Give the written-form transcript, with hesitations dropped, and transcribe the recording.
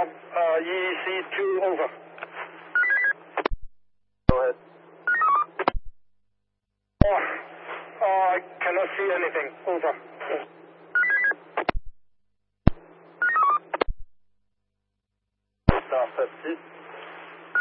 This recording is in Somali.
EC2, over. Go ahead. I cannot see anything, over. Parfait.